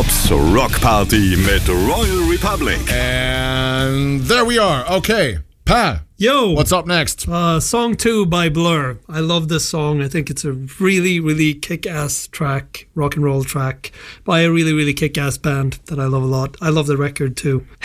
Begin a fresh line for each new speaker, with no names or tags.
Bobs Rock Party mit Royal Republic.
And there we are. Okay, Pa.
Yo!
What's up next?
Song 2 by Blur. I love this song. I think it's a really, really kick-ass track, rock and roll track by a really, really kick-ass band that I love a lot. I love the record too.